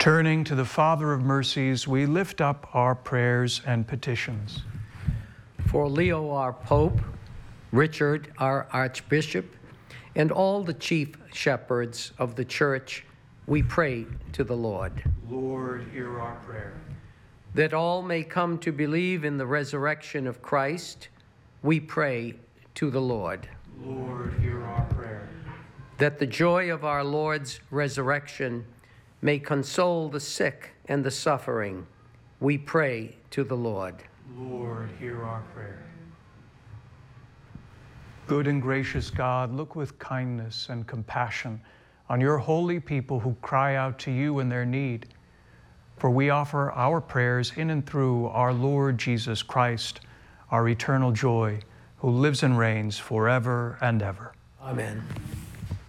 Turning to the Father of mercies, we lift up our prayers and petitions. For Leo, our Pope, Richard, our Archbishop, and all the chief shepherds of the Church, we pray to the Lord. Lord, hear our prayer. That all may come to believe in the resurrection of Christ, we pray to the Lord. Lord, hear our prayer. That the joy of our Lord's resurrection may console the sick and the suffering, we pray to the Lord. Lord, hear our prayer. Good and gracious God, look with kindness and compassion on your holy people who cry out to you in their need. For we offer our prayers in and through our Lord Jesus Christ, our eternal joy, who lives and reigns forever and ever. Amen.